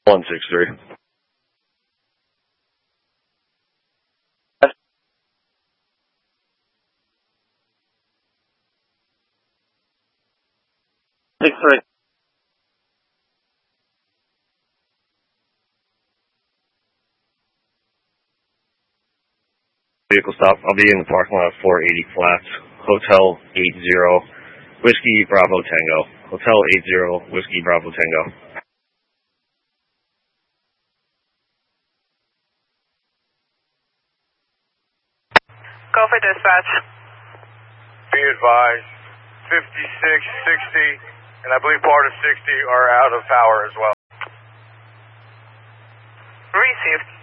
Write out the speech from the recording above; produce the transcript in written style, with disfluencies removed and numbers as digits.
163. Vehicle stop. I'll be in the parking lot of 480 Flats, Hotel 80, Whiskey Bravo Tango. Hotel 80, Whiskey Bravo Tango. Go for dispatch. Be advised, 56, 60, and I believe part of 60 are out of power as well. Received.